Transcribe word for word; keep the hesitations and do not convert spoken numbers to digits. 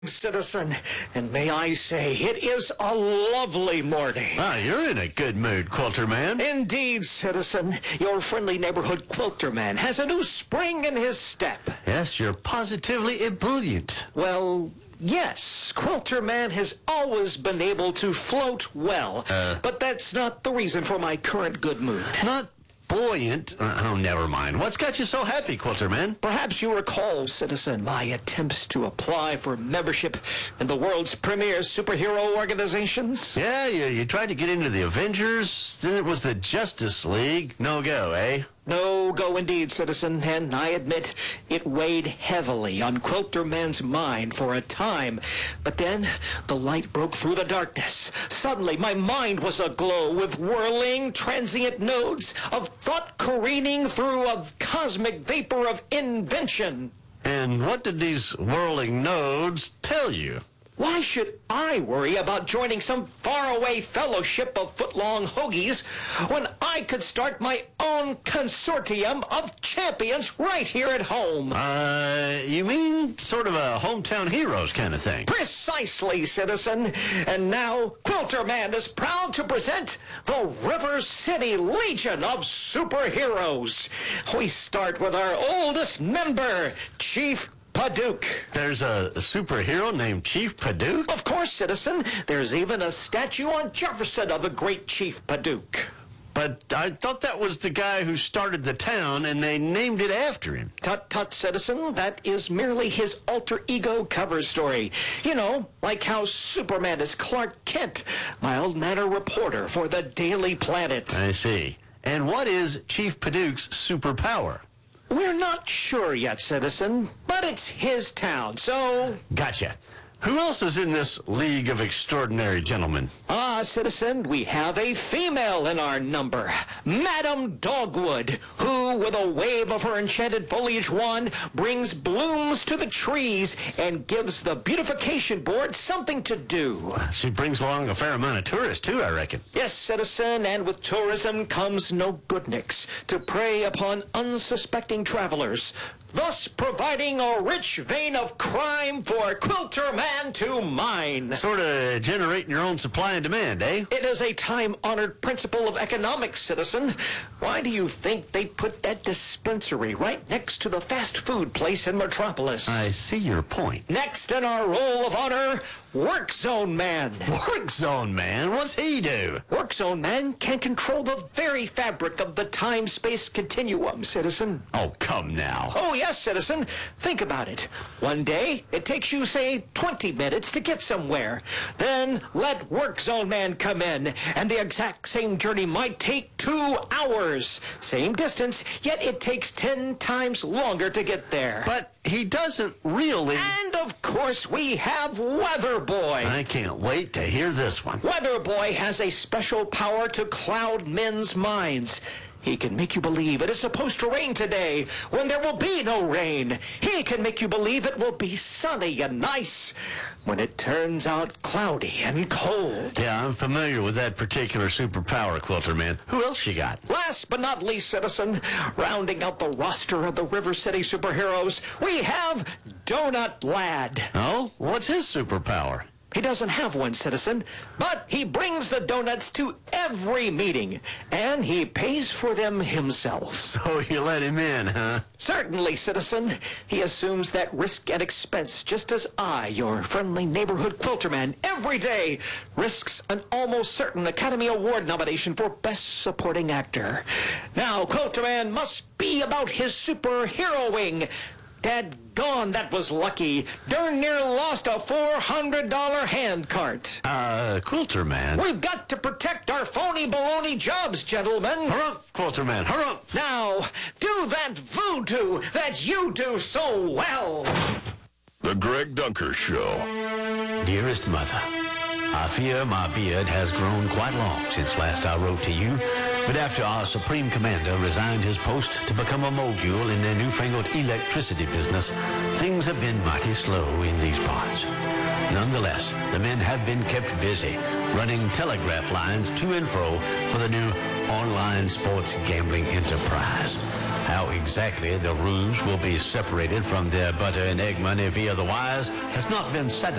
Citizen, and may I say, it is a lovely morning. Ah, you're in a good mood, Quilter Man. Indeed, citizen. Your friendly neighborhood Quilter Man has a new spring in his step. Yes, you're positively ebullient. Well, yes, Quilter Man has always been able to float well, Uh. but that's not the reason for my current good mood. Not buoyant. Uh, oh, never mind. What's got you so happy, Quilter Man? Perhaps you recall, citizen, my attempts to apply for membership in the world's premier superhero organizations? Yeah, you, you tried to get into the Avengers, then it was the Justice League. No go, eh? No go indeed, citizen, and I admit it weighed heavily on Quilter Man's mind for a time. But then the light broke through the darkness. Suddenly my mind was aglow with whirling, transient nodes of thought careening through a cosmic vapor of invention. And what did these whirling nodes tell you? Why should I worry about joining some faraway fellowship of footlong hoagies when I could start my own consortium of champions right here at home? Uh, you mean sort of a hometown heroes kind of thing? Precisely, citizen. And now, Quilter Man is proud to present the River City Legion of Superheroes. We start with our oldest member, Chief Paduke. There's a superhero named Chief Paduke? Of course, citizen. There's even a statue on Jefferson of the great Chief Paduke. But I thought that was the guy who started the town and they named it after him. Tut tut, citizen. That is merely his alter ego cover story. You know, like how Superman is Clark Kent, mild-mannered reporter for the Daily Planet. I see. And what is Chief Paduke's superpower? We're not sure yet, citizen, but it's his town, so... Gotcha. Who else is in this League of Extraordinary Gentlemen? Ah, citizen, we have a female in our number, Madam Dogwood, who, with a wave of her enchanted foliage wand, brings blooms to the trees and gives the beautification board something to do. She brings along a fair amount of tourists, too, I reckon. Yes, citizen, and with tourism comes no goodniks to prey upon unsuspecting travelers, thus providing a rich vein of crime for Quilter Man to mine. Sort of generating your own supply and demand, eh? It is a time-honored principle of economics, citizen. Why do you think they put that dispensary right next to the fast food place in Metropolis? I see your point. Next in our roll of honor, Work Zone Man. Work Zone Man? What's he do? Work Zone Man can control the very fabric of the time-space continuum, citizen. Oh, come now. Oh, yes, citizen. Think about it. One day, it takes you, say, twenty minutes to get somewhere. Then let Work Zone Man come in, and the exact same journey might take two hours. Same distance, yet it takes ten times longer to get there. But he doesn't really... And, of course, we have Weather Boy. I can't wait to hear this one. Weather Boy has a special power to cloud men's minds. He can make you believe it is supposed to rain today when there will be no rain. He can make you believe it will be sunny and nice when it turns out cloudy and cold. Yeah, I'm familiar with that particular superpower, Quilter Man. Who else you got? Last but not least, citizen, rounding out the roster of the River City superheroes, we have Donut Lad. Oh? What's his superpower? He doesn't have one, citizen, but he brings the donuts to every meeting, and he pays for them himself. So you let him in, huh? Certainly, citizen. He assumes that risk and expense, just as I, your friendly neighborhood Quilter Man, every day risks an almost certain Academy Award nomination for Best Supporting Actor. Now, Quilter Man must be about his superheroing. Dadgone, that was lucky. Darn near lost a four hundred dollar hand cart. Uh, Quilter Man. We've got to protect our phony baloney jobs, gentlemen. Harumph, Quilter Man, harumph. Now, do that voodoo that you do so well. The Greg Dunker Show. Dearest Mother, I fear my beard has grown quite long since last I wrote to you, but after our Supreme Commander resigned his post to become a mogul in their newfangled electricity business, things have been mighty slow in these parts. Nonetheless, the men have been kept busy, running telegraph lines to and fro for the new online sports gambling enterprise. How exactly the rubes will be separated from their butter and egg money via the wires has not been satisfied.